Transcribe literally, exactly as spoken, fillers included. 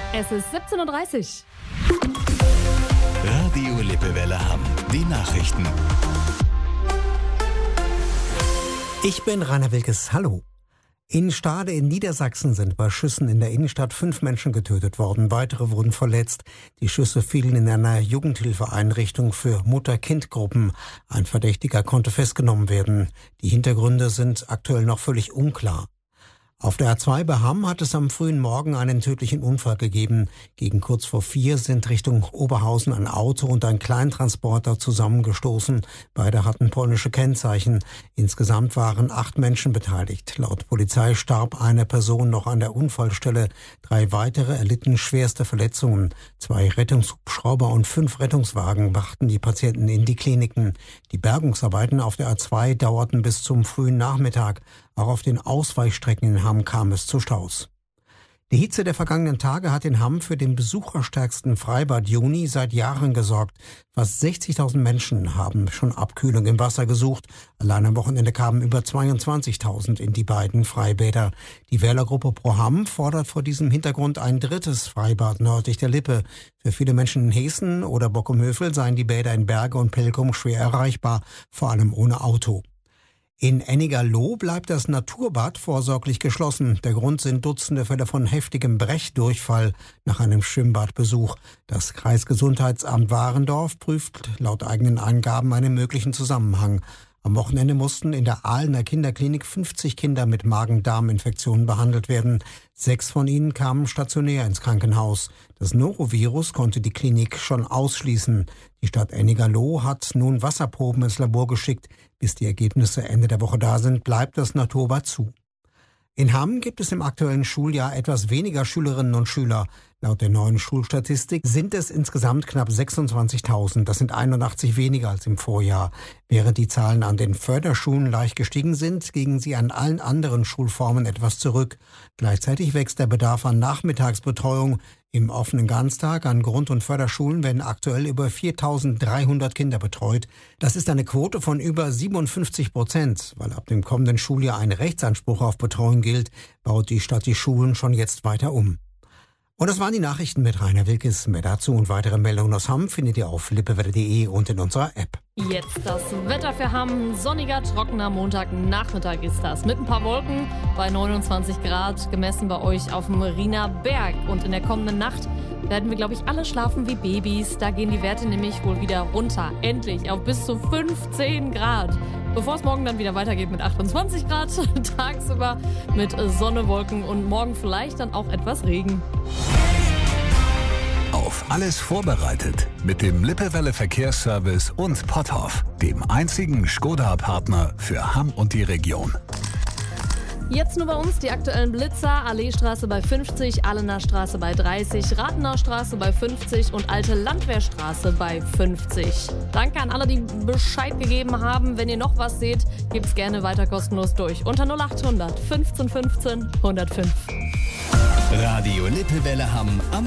Es ist siebzehn Uhr dreißig. Radio Lippewelle Hamm. Die Nachrichten. Ich bin Rainer Wilkes. Hallo. In Stade in Niedersachsen sind bei Schüssen in der Innenstadt fünf Menschen getötet worden. Weitere wurden verletzt. Die Schüsse fielen in einer Jugendhilfeeinrichtung für Mutter-Kind-Gruppen. Ein Verdächtiger konnte festgenommen werden. Die Hintergründe sind aktuell noch völlig unklar. Auf der A zwei bei Hamm hat es am frühen Morgen einen tödlichen Unfall gegeben. Gegen kurz vor vier sind Richtung Oberhausen ein Auto und ein Kleintransporter zusammengestoßen. Beide hatten polnische Kennzeichen. Insgesamt waren acht Menschen beteiligt. Laut Polizei starb eine Person noch an der Unfallstelle. Drei weitere erlitten schwerste Verletzungen. Zwei Rettungshubschrauber und fünf Rettungswagen brachten die Patienten in die Kliniken. Die Bergungsarbeiten auf der A zwei dauerten bis zum frühen Nachmittag. Auch auf den Ausweichstrecken in Hamm kam es zu Staus. Die Hitze der vergangenen Tage hat in Hamm für den besucherstärksten Freibad Juni seit Jahren gesorgt. Fast sechzigtausend Menschen haben schon Abkühlung im Wasser gesucht. Allein am Wochenende kamen über zweiundzwanzigtausend in die beiden Freibäder. Die Wählergruppe Pro Hamm fordert vor diesem Hintergrund ein drittes Freibad nördlich der Lippe. Für viele Menschen in Hessen oder Bockumhövel seien die Bäder in Berge und Pelkum schwer erreichbar, vor allem ohne Auto. In Ennigerloh bleibt das Naturbad vorsorglich geschlossen. Der Grund sind Dutzende Fälle von heftigem Brechdurchfall nach einem Schwimmbadbesuch. Das Kreisgesundheitsamt Warendorf prüft laut eigenen Angaben einen möglichen Zusammenhang. Am Wochenende mussten in der Ahlener Kinderklinik fünfzig Kinder mit Magen-Darm-Infektionen behandelt werden. Sechs von ihnen kamen stationär ins Krankenhaus. Das Norovirus konnte die Klinik schon ausschließen. Die Stadt Ennigerloh hat nun Wasserproben ins Labor geschickt. Bis die Ergebnisse Ende der Woche da sind, bleibt das Naturbad zu. In Hamm gibt es im aktuellen Schuljahr etwas weniger Schülerinnen und Schüler. Laut der neuen Schulstatistik sind es insgesamt knapp sechsundzwanzigtausend. Das sind einundachtzig weniger als im Vorjahr. Während die Zahlen an den Förderschulen leicht gestiegen sind, gingen sie an allen anderen Schulformen etwas zurück. Gleichzeitig wächst der Bedarf an Nachmittagsbetreuung. Im offenen Ganztag an Grund- und Förderschulen werden aktuell über viertausenddreihundert Kinder betreut. Das ist eine Quote von über siebenundfünfzig Prozent. Weil ab dem kommenden Schuljahr ein Rechtsanspruch auf Betreuung gilt, baut die Stadt die Schulen schon jetzt weiter um. Und das waren die Nachrichten mit Rainer Wilkes. Mehr dazu und weitere Meldungen aus Hamm findet ihr auf lippewelle punkt de und in unserer App. Jetzt das Wetter für Hamm. Sonniger, trockener Montagnachmittag ist das. Mit ein paar Wolken bei neunundzwanzig Grad, gemessen bei euch auf dem Riener Berg. Und in der kommenden Nacht werden wir, glaube ich, alle schlafen wie Babys. Da gehen die Werte nämlich wohl wieder runter. Endlich auf bis zu fünfzehn Grad. Bevor es morgen dann wieder weitergeht mit achtundzwanzig Grad, tagsüber mit Sonne, Wolken und morgen vielleicht dann auch etwas Regen. Auf alles vorbereitet mit dem Lippewelle Verkehrsservice und Potthoff, dem einzigen Skoda-Partner für Hamm und die Region. Jetzt nur bei uns die aktuellen Blitzer. Alleestraße bei fünfzig, Ahlener Straße bei dreißig, Rathenauer Straße bei fünfzig und Alte Landwehrstraße bei fünfzig. Danke an alle, die Bescheid gegeben haben. Wenn ihr noch was seht, gebt's gerne weiter kostenlos durch. Unter null achthundert fünfzehn fünfzehn hundertfünf. Radio Lippewelle Hamm am